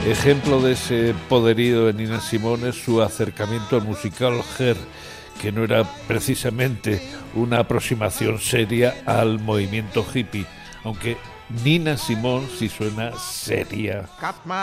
Ejemplo de ese poderío de Nina Simone es su acercamiento al musical Hair, que no era precisamente una aproximación seria al movimiento hippie, aunque Nina Simone sí suena seria.